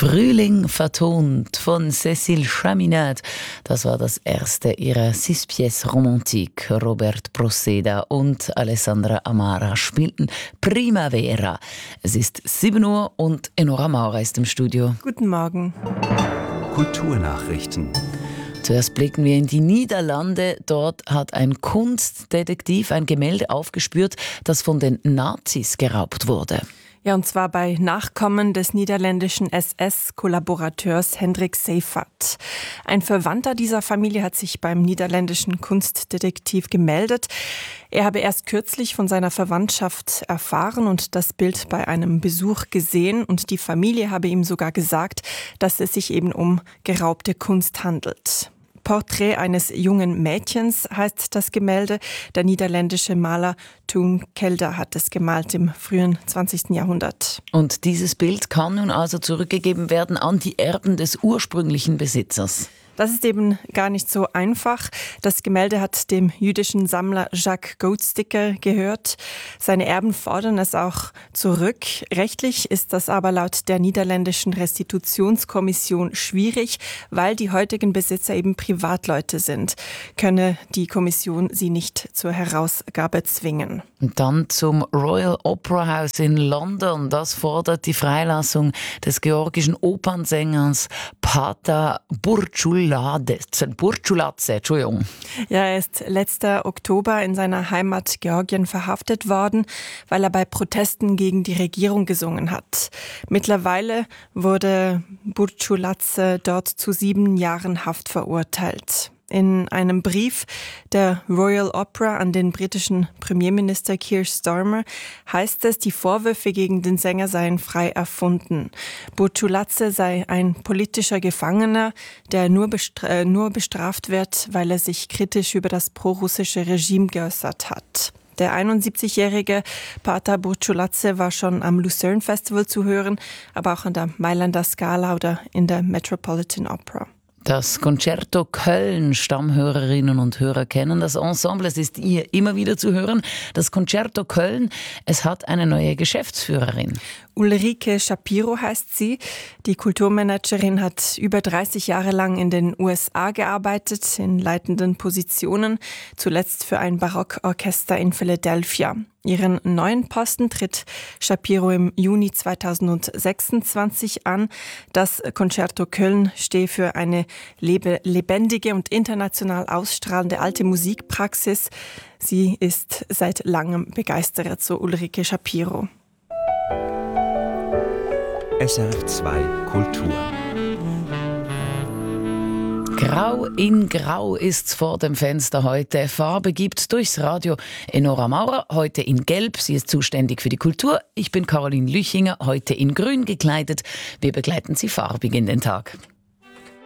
Frühling vertont von Cécile Chaminade. Das war das erste ihrer Six Pièces Romantique. Robert Proceda und Alessandra Amara spielten Primavera. Es ist 7 Uhr und Enora Maurer ist im Studio. Guten Morgen. Kulturnachrichten. Zuerst blicken wir in die Niederlande. Dort hat ein Kunstdetektiv ein Gemälde aufgespürt, das von den Nazis geraubt wurde. Ja, und zwar bei Nachkommen des niederländischen SS-Kollaborateurs Hendrik Seyfarth. Ein Verwandter dieser Familie hat sich beim niederländischen Kunstdetektiv gemeldet. Er habe erst kürzlich von seiner Verwandtschaft erfahren und das Bild bei einem Besuch gesehen. Und die Familie habe ihm sogar gesagt, dass es sich eben um geraubte Kunst handelt. Porträt eines jungen Mädchens heißt das Gemälde. Der niederländische Maler Toon Kelder hat es gemalt im frühen 20. Jahrhundert. Und dieses Bild kann nun also zurückgegeben werden an die Erben des ursprünglichen Besitzers. Das ist eben gar nicht so einfach. Das Gemälde hat dem jüdischen Sammler Jacques Goldsticker gehört. Seine Erben fordern es auch zurück. Rechtlich ist das aber laut der niederländischen Restitutionskommission schwierig, weil die heutigen Besitzer eben Privatleute sind. Könne die Kommission sie nicht zur Herausgabe zwingen. Und dann zum Royal Opera House in London. Das fordert die Freilassung des georgischen Opernsängers Pater Burçuladze. Ja, er ist letzter Oktober in seiner Heimat Georgien verhaftet worden, weil er bei Protesten gegen die Regierung gesungen hat. Mittlerweile wurde Burçuladze dort zu 7 Jahren Haft verurteilt. In einem Brief der Royal Opera an den britischen Premierminister Keir Starmer heißt es, die Vorwürfe gegen den Sänger seien frei erfunden. Burçuladze sei ein politischer Gefangener, der nur bestraft wird, weil er sich kritisch über das prorussische Regime geäußert hat. Der 71-jährige Pater Burçuladze war schon am Lucerne Festival zu hören, aber auch an der Mailander Scala oder in der Metropolitan Opera. Das Concerto Köln, Stammhörerinnen und Hörer kennen das Ensemble, es ist hier immer wieder zu hören. Das Concerto Köln, es hat eine neue Geschäftsführerin. Ulrike Shapiro heißt sie. Die Kulturmanagerin hat über 30 Jahre lang in den USA gearbeitet, in leitenden Positionen, zuletzt für ein Barockorchester in Philadelphia. Ihren neuen Posten tritt Shapiro im Juni 2026 an. Das Concerto Köln stehe für eine lebendige und international ausstrahlende alte Musikpraxis. Sie ist seit langem begeistert, so Ulrike Shapiro. SRF 2 Kultur. Grau in Grau ist's vor dem Fenster heute. Farbe gibt's durchs Radio. Enora Maurer, heute in Gelb. Sie ist zuständig für die Kultur. Ich bin Caroline Lüchinger, heute in Grün gekleidet. Wir begleiten Sie farbig in den Tag.